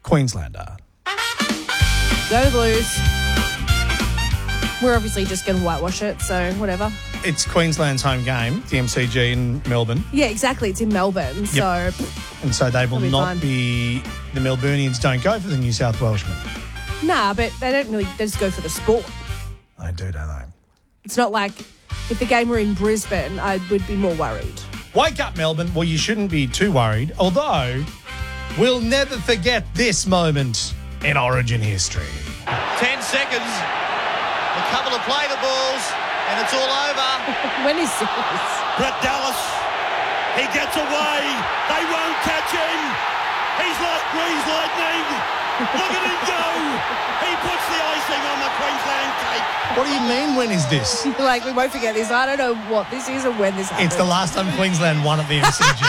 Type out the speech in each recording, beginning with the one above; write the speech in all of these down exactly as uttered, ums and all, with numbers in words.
Queenslander. Go the Blues. We're obviously just going to whitewash it, so whatever. It's Queensland's home game, the M C G in Melbourne. Yeah, exactly. It's in Melbourne, Yep. so... And so they will It'll be not fine. be... The Melburnians don't go for the New South Welshmen. Nah, but they don't really... They just go for the sport. They do, don't they? It's not like if the game were in Brisbane, I would be more worried. Wake up, Melbourne. Well, you shouldn't be too worried, although we'll never forget this moment in Origin history. Ten seconds. A couple of play the balls, and it's all over. When is this? Brett Dallas, he gets away. They won't catch him. He's like greased lightning. Look at him go. He puts the icing on the Queensland cake. What do you mean, when is this? Like, we won't forget this. I don't know what this is or when this happened. It's the last time Queensland won at the M C G.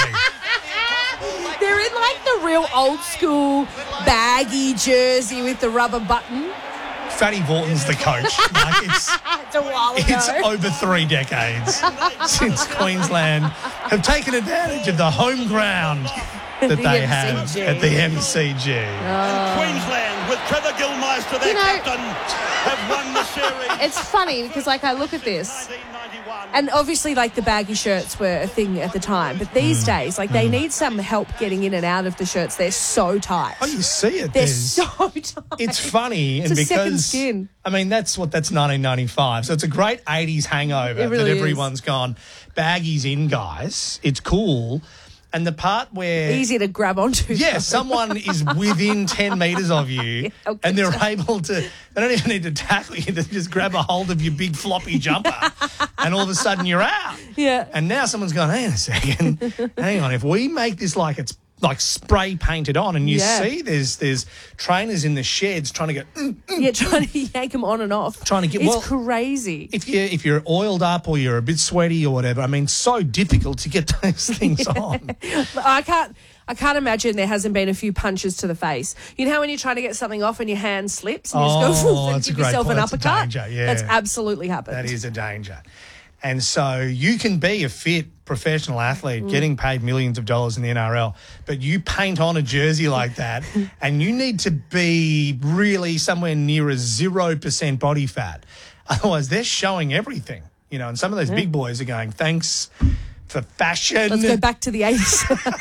They're in, like, the real old school baggy jersey with the rubber button. Fatty Vorton's the coach. Like, it's, It's a while ago. it's over three decades since Queensland have taken advantage of the home ground that The they M C have G. at the M C G. Queensland, with Trevor Gilmeister, their You know- captain, have won the series. It's funny because, like, I look at this. nineteen ninety-one. And obviously, like, the baggy shirts were a thing at the time. But these Mm. days, like, they need some help getting in and out of the shirts. They're so tight. Oh, you see it. They're There's- so tight. It's funny, It's and a because second skin. I mean that's what that's nineteen ninety-five. So it's a great eighties hangover It really that is. everyone's gone baggies in, guys. It's cool, and the part where Easy to grab onto. yeah, someone is within ten metres of you, okay. and they're able to. They don't even need to tackle you. They just grab a hold of your big floppy jumper, and all of a sudden you're out. Yeah. And now someone's gone, hang on a second, hang on. If we make this like it's like spray painted on, and you Yeah. see there's there's trainers in the sheds trying to get mm, Yeah, trying to yank them on and off. Trying to get- It's well- crazy. if you if you're oiled up or you're a bit sweaty or whatever. I mean, so difficult to get those things on. I can't. I can't imagine there hasn't been a few punches to the face. You know how when you're trying to get something off and your hand slips and you Oh, just go and that's a give great yourself point. an That's a uppercut? danger, yeah. That's absolutely happened. That is a danger. And so you can be a fit professional athlete Mm. getting paid millions of dollars in the N R L, but you paint on a jersey like that and you need to be really somewhere near a zero percent body fat. Otherwise, they're showing everything, you know, and some of those big boys are going, thanks for fashion. Let's go back to the eighties.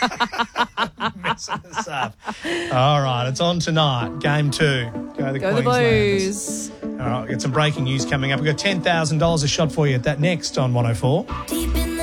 Messing us up. All right, it's on tonight. Game two. Go the Go the Queenslanders. Blues. All right, we've got some breaking news coming up. We've got ten thousand dollars a shot for you at that next on one oh four. Deep in